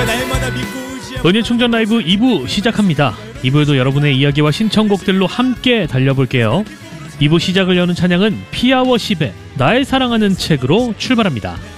은혜 충전 라이브 2부 시작합니다. 2부에도 여러분의 이야기와 신청곡들로 함께 달려볼게요. 2부 시작을 여는 찬양은 피아워십의 나의 사랑하는 책으로 출발합니다.